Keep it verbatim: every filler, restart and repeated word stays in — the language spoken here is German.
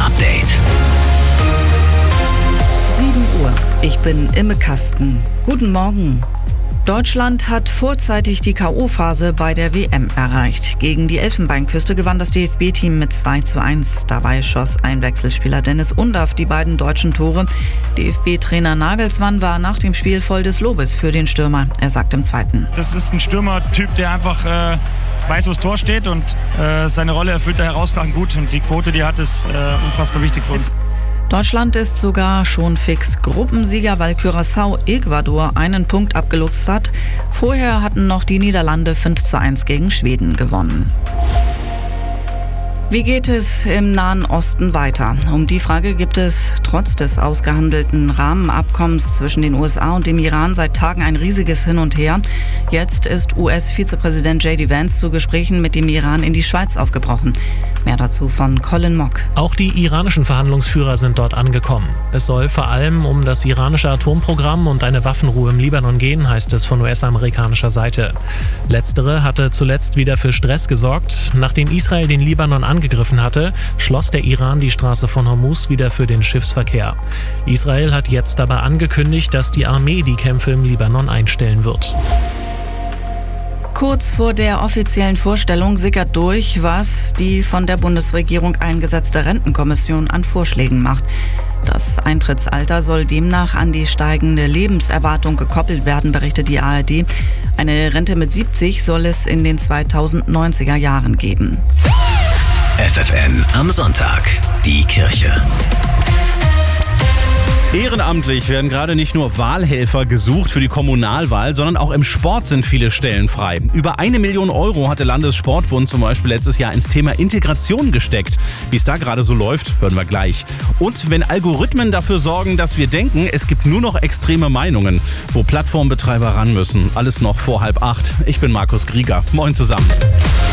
Update. sieben Uhr. Ich bin Imme Kasten. Guten Morgen. Deutschland hat vorzeitig die K O-Phase bei der W M erreicht. Gegen die Elfenbeinküste gewann das D F B-Team mit zwei zu eins. Dabei schoss Einwechselspieler Dennis Undaff die beiden deutschen Tore. D F B-Trainer Nagelsmann war nach dem Spiel voll des Lobes für den Stürmer. Er sagt im Zweiten: Das ist ein Stürmertyp, der einfach äh, weiß, wo das Tor steht, und äh, seine Rolle erfüllt er herausragend gut. Und die Quote, die er hat, ist äh, unfassbar wichtig für uns. Deutschland ist sogar schon fix Gruppensieger, weil Curaçao Ecuador einen Punkt abgeluchst hat. Vorher hatten noch die Niederlande fünf zu eins gegen Schweden gewonnen. Wie geht es im Nahen Osten weiter? Um die Frage gibt es trotz des ausgehandelten Rahmenabkommens zwischen den U S A und dem Iran seit Tagen ein riesiges Hin und Her. Jetzt ist U S-Vizepräsident J D Vance zu Gesprächen mit dem Iran in die Schweiz aufgebrochen. Mehr dazu von Colin Mock. Auch die iranischen Verhandlungsführer sind dort angekommen. Es soll vor allem um das iranische Atomprogramm und eine Waffenruhe im Libanon gehen, heißt es von U S-amerikanischer Seite. Letztere hatte zuletzt wieder für Stress gesorgt. Nachdem Israel den Libanon angegriffen hatte, schloss der Iran die Straße von Hormuz wieder für den Schiffsverkehr. Israel hat jetzt aber angekündigt, dass die Armee die Kämpfe im Libanon einstellen wird. Kurz vor der offiziellen Vorstellung sickert durch, was die von der Bundesregierung eingesetzte Rentenkommission an Vorschlägen macht. Das Eintrittsalter soll demnach an die steigende Lebenserwartung gekoppelt werden, berichtet die A R D. Eine Rente mit siebzig soll es in den zweitausendneunziger Jahren geben. F F N am Sonntag. Die Kirche. Ehrenamtlich werden gerade nicht nur Wahlhelfer gesucht für die Kommunalwahl, sondern auch im Sport sind viele Stellen frei. Über eine Million Euro hat der Landessportbund zum Beispiel letztes Jahr ins Thema Integration gesteckt. Wie es da gerade so läuft, hören wir gleich. Und wenn Algorithmen dafür sorgen, dass wir denken, es gibt nur noch extreme Meinungen, wo Plattformbetreiber ran müssen. Alles noch vor halb acht. Ich bin Markus Grieger. Moin zusammen.